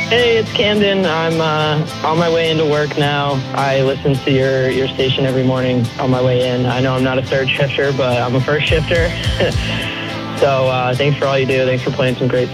Hey, it's Camden. I'm on my way into work now. I listen to your station every morning on my way in. I know I'm not a third shifter, but I'm a first shifter. So thanks for all you do. Thanks for playing some great